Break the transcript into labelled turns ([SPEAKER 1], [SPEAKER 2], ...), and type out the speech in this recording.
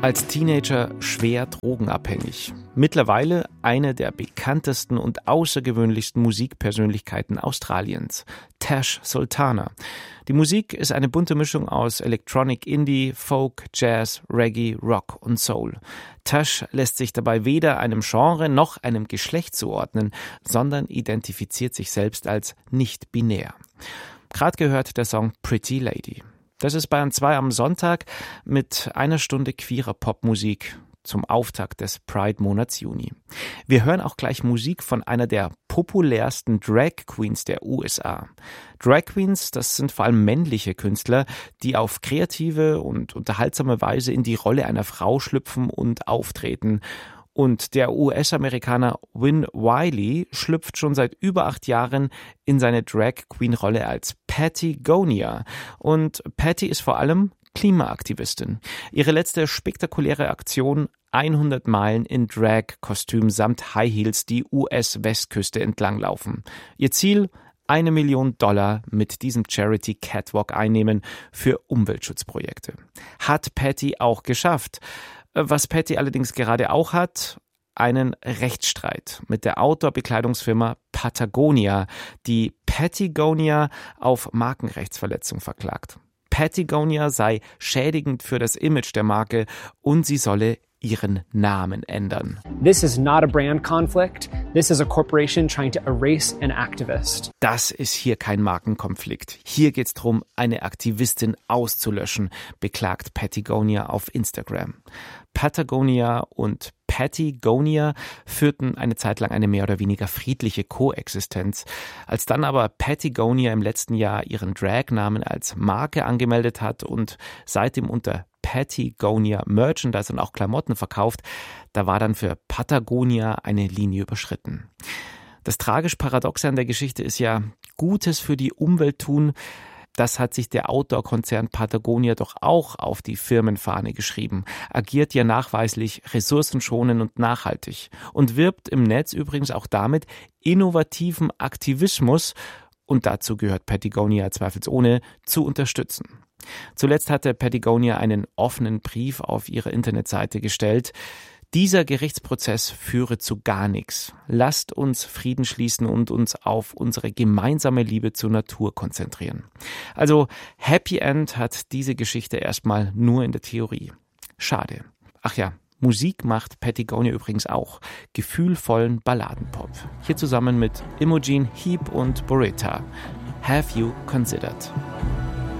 [SPEAKER 1] Als Teenager schwer drogenabhängig. Mittlerweile eine der bekanntesten und außergewöhnlichsten Musikpersönlichkeiten Australiens, Tash Sultana. Die Musik ist eine bunte Mischung aus Electronic Indie, Folk, Jazz, Reggae, Rock und Soul. Tash lässt sich dabei weder einem Genre noch einem Geschlecht zuordnen, sondern identifiziert sich selbst als nicht binär. Gerade gehört der Song Pretty Lady. Das ist Bayern 2 am Sonntag mit einer Stunde queerer Popmusik zum Auftakt des Pride-Monats Juni. Wir hören auch gleich Musik von einer der populärsten Drag Queens der USA. Drag Queens, das sind vor allem männliche Künstler, die auf kreative und unterhaltsame Weise in die Rolle einer Frau schlüpfen und auftreten. Und der US-Amerikaner Win Wiley schlüpft schon seit über 8 Jahren in seine Drag-Queen-Rolle als Patty Gonia. Und Patty ist vor allem Klimaaktivistin. Ihre letzte spektakuläre Aktion: 100 Meilen in Drag-Kostüm samt High Heels die US-Westküste entlanglaufen. Ihr Ziel: $1 Million mit diesem Charity Catwalk einnehmen für Umweltschutzprojekte. Hat Patty auch geschafft. Was Patty allerdings gerade auch hat: einen Rechtsstreit mit der Outdoor-Bekleidungsfirma Patagonia, die Patagonia auf Markenrechtsverletzung verklagt. Patagonia sei schädigend für das Image der Marke und sie solle ihren Namen ändern.
[SPEAKER 2] This is not a brand conflict. This is a corporation trying to erase an activist.
[SPEAKER 1] Das ist hier kein Markenkonflikt. Hier geht's darum, eine Aktivistin auszulöschen, beklagt Patagonia auf Instagram. Patagonia und Patagonia führten eine Zeit lang eine mehr oder weniger friedliche Koexistenz. Als dann aber Patagonia im letzten Jahr ihren Drag-Namen als Marke angemeldet hat und seitdem unter Patagonia Merchandise und auch Klamotten verkauft, da war dann für Patagonia eine Linie überschritten. Das tragisch Paradoxe an der Geschichte ist ja: Gutes für die Umwelt tun, das hat sich der Outdoor-Konzern Patagonia doch auch auf die Firmenfahne geschrieben, agiert ja nachweislich ressourcenschonend und nachhaltig und wirbt im Netz übrigens auch damit, innovativen Aktivismus, und dazu gehört Patagonia zweifelsohne, zu unterstützen. Zuletzt hatte Patagonia einen offenen Brief auf ihre Internetseite gestellt: Dieser Gerichtsprozess führe zu gar nichts. Lasst uns Frieden schließen und uns auf unsere gemeinsame Liebe zur Natur konzentrieren. Also Happy End hat diese Geschichte erstmal nur in der Theorie. Schade. Ach ja, Musik macht Patagonia übrigens auch. Gefühlvollen Balladenpop. Hier zusammen mit Imogen Heap und Boreta. Have You Considered?